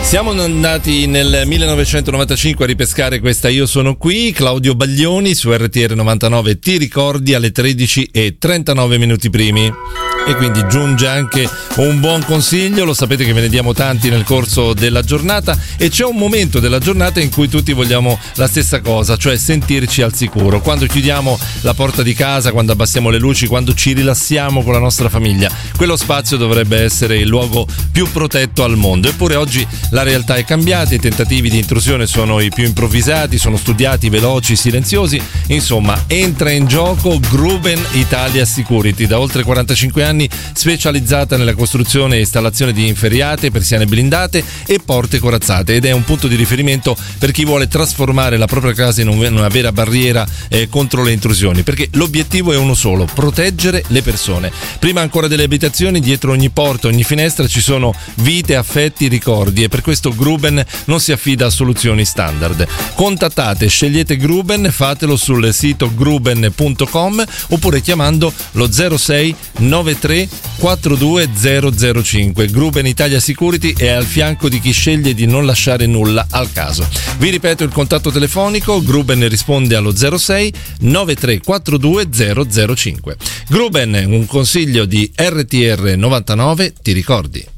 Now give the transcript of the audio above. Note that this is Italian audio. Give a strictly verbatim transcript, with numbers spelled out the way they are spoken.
Siamo andati nel millenovecentonovantacinque a ripescare questa Io sono qui, Claudio Baglioni su R T R novantanove, ti ricordi, alle tredici e trentanove minuti primi. E quindi giunge anche un buon consiglio, lo sapete che ve ne diamo tanti nel corso della giornata, e c'è un momento della giornata in cui tutti vogliamo la stessa cosa, cioè sentirci al sicuro. Quando chiudiamo la porta di casa, quando abbassiamo le luci, quando ci rilassiamo con la nostra famiglia, quello spazio dovrebbe essere il luogo più protetto al mondo. Eppure oggi la realtà è cambiata, i tentativi di intrusione sono i più improvvisati, sono studiati, veloci, silenziosi. Insomma, entra in gioco Gruben Italia Security, da oltre quarantacinque anni specializzata nella costruzione e installazione di inferriate, persiane blindate e porte corazzate, ed è un punto di riferimento per chi vuole trasformare la propria casa in una vera barriera eh, contro le intrusioni, perché l'obiettivo è uno solo: proteggere le persone. Prima ancora delle abitazioni, dietro ogni porta, ogni finestra ci sono vite, affetti, ricordi, e per questo Gruben non si affida a soluzioni standard. Contattate, scegliete Gruben, fatelo sul sito gruben punto com oppure chiamando lo zero sei nove tre quattro due zero zero cinque. Gruben Italia Security è al fianco di chi sceglie di non lasciare nulla al caso. Vi ripeto il contatto telefonico: Gruben risponde allo zero sei nove tre quattro due zero zero cinque. Gruben, un consiglio di R T R novantanove, ti ricordi?